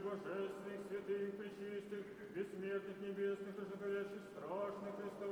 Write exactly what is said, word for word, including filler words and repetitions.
божественных, святых, пречистых, бессмертных, небесных, ожидающих страшных Христовых